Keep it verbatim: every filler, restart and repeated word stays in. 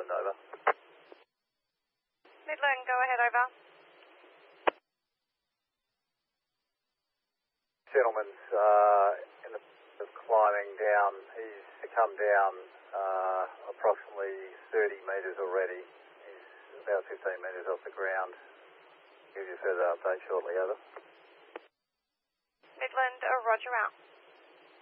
Midland, over. Midland, go ahead, over. Gentleman's uh, in the of climbing down. He's come down uh, approximately thirty metres already. He's about fifteen metres off the ground. Give you a further update shortly, over. Midland, uh, roger out.